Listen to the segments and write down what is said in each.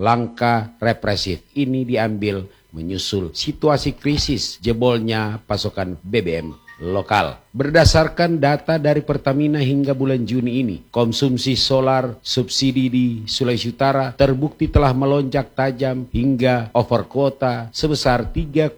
Langkah represif ini diambil menyusul situasi krisis jebolnya pasokan BBM lokal. Berdasarkan data dari Pertamina hingga bulan Juni ini, konsumsi solar subsidi di Sulawesi Utara terbukti telah melonjak tajam hingga over kuota sebesar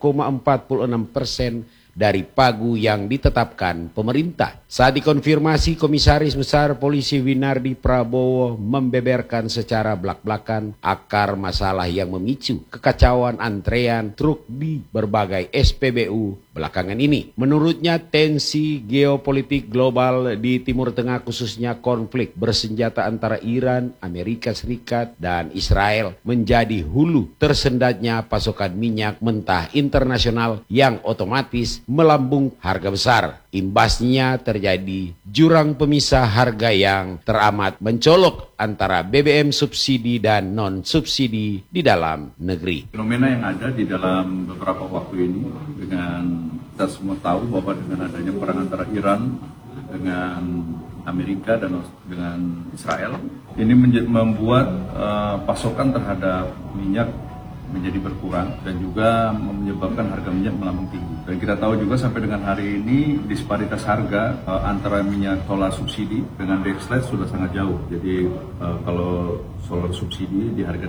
3,46% dari pagu yang ditetapkan pemerintah. Saat dikonfirmasi, Komisaris Besar Polisi Winardi Prabowo membeberkan secara belak-belakan akar masalah yang memicu kekacauan antrean truk di berbagai SPBU belakangan ini. Menurutnya, tensi geopolitik global di Timur Tengah, khususnya konflik bersenjata antara Iran, Amerika Serikat, dan Israel menjadi hulu tersendatnya pasokan minyak mentah internasional yang otomatis melambung harga besar. Imbasnya terjadi jurang pemisah harga yang teramat mencolok antara BBM subsidi dan non-subsidi di dalam negeri. Fenomena yang ada di dalam beberapa waktu ini, dengan kita semua tahu bahwa dengan adanya perang antara Iran dengan Amerika dan dengan Israel, ini membuat pasokan terhadap minyak menjadi berkurang dan juga menyebabkan harga minyak melambung tinggi. Dan kita tahu juga sampai dengan hari ini disparitas harga antara minyak solar subsidi dengan dexlite sudah sangat jauh. Jadi kalau solar subsidi di harga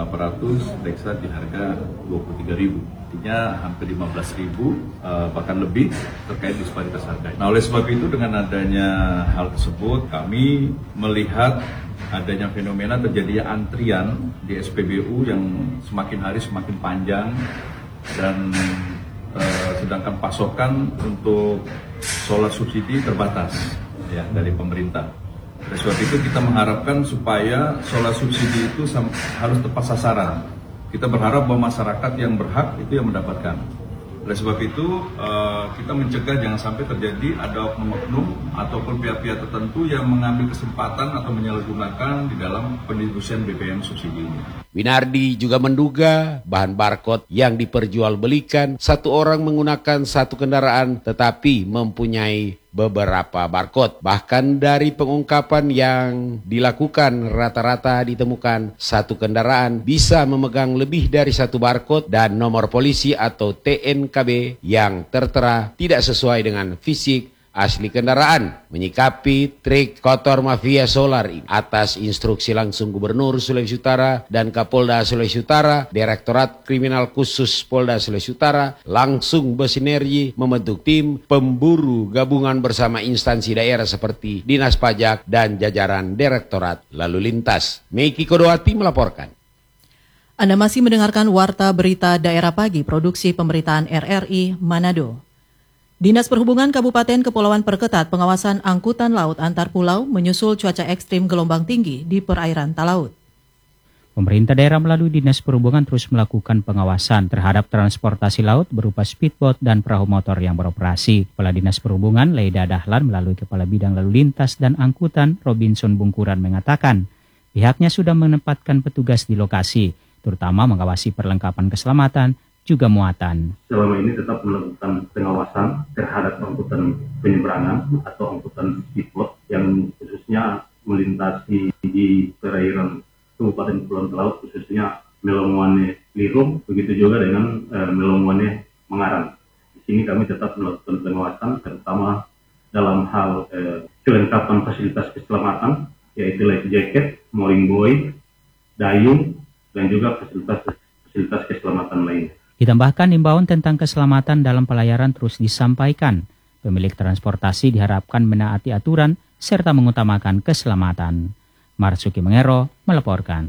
6.800, dexlite di harga 23.000. Artinya hampir 15.000 bahkan lebih terkait disparitas harga. Nah, oleh sebab itu dengan adanya hal tersebut kami melihat adanya fenomena terjadinya antrian di SPBU yang semakin hari semakin panjang dan sedangkan pasokan untuk solar subsidi terbatas ya dari pemerintah. Oleh sebab itu kita mengharapkan supaya solar subsidi itu harus tepat sasaran. Kita berharap bahwa masyarakat yang berhak itu yang mendapatkan. Oleh sebab itu kita mencegah jangan sampai terjadi ada oknum-oknum ataupun pihak-pihak tertentu yang mengambil kesempatan atau menyalahgunakan di dalam pendistribusian BBM subsidi ini. Winardi juga menduga bahan barcode yang diperjualbelikan, satu orang menggunakan satu kendaraan tetapi mempunyai beberapa barcode. Bahkan dari pengungkapan yang dilakukan, rata-rata ditemukan satu kendaraan bisa memegang lebih dari satu barcode dan nomor polisi atau TNKB yang tertera tidak sesuai dengan fisik asli kendaraan. Menyikapi trik kotor mafia solar ini, atas instruksi langsung Gubernur Sulawesi Utara dan Kapolda Sulawesi Utara, Direktorat Kriminal Khusus Polda Sulawesi Utara langsung bersinergi membentuk tim pemburu gabungan bersama instansi daerah seperti Dinas Pajak dan jajaran Direktorat Lalu Lintas. Meiki Kodowati melaporkan. Anda masih mendengarkan Warta Berita Daerah Pagi, produksi pemberitaan RRI Manado. Dinas Perhubungan Kabupaten Kepulauan perketat pengawasan angkutan laut antar pulau menyusul cuaca ekstrim gelombang tinggi di perairan Talaut. Pemerintah daerah melalui Dinas Perhubungan terus melakukan pengawasan terhadap transportasi laut berupa speedboat dan perahu motor yang beroperasi. Kepala Dinas Perhubungan Leida Dahlan melalui Kepala Bidang Lalu Lintas dan Angkutan Robinson Bungkuran mengatakan pihaknya sudah menempatkan petugas di lokasi, terutama mengawasi perlengkapan keselamatan juga muatan. Selama ini tetap melakukan pengawasan terhadap angkutan penyeberangan atau angkutan speedboat yang khususnya melintasi di perairan Kabupaten Kepulauan Talaut, khususnya Melongwane Lirung, begitu juga dengan Melongwane Mengarang. Di sini kami tetap melakukan pengawasan, terutama dalam hal kelengkapan fasilitas keselamatan, yaitu life jacket, mooring buoy, dayung, dan juga fasilitas keselamatan lainnya. Ditambahkan imbauan tentang keselamatan dalam pelayaran terus disampaikan. Pemilik transportasi diharapkan menaati aturan serta mengutamakan keselamatan. Marsuki Mengero melaporkan.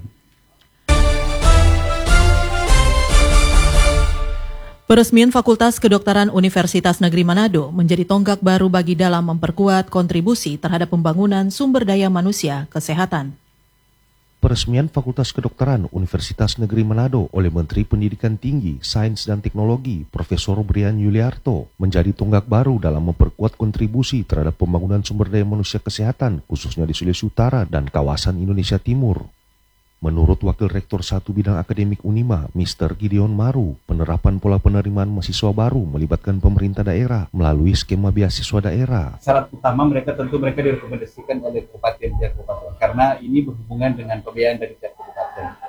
Peresmian Fakultas Kedokteran Universitas Negeri Manado menjadi tonggak baru bagi dalam memperkuat kontribusi terhadap pembangunan sumber daya manusia kesehatan. Peresmian Fakultas Kedokteran Universitas Negeri Manado oleh Menteri Pendidikan Tinggi, Sains dan Teknologi, Profesor Brian Yuliarto, menjadi tonggak baru dalam memperkuat kontribusi terhadap pembangunan sumber daya manusia kesehatan, khususnya di Sulawesi Utara dan kawasan Indonesia Timur. Menurut Wakil Rektor 1 Bidang Akademik Unima, Mr. Gideon Maru, penerapan pola penerimaan mahasiswa baru melibatkan pemerintah daerah melalui skema beasiswa daerah. Syarat utama mereka direkomendasikan oleh kabupaten karena ini berhubungan dengan pembiayaan dari tiap kabupaten.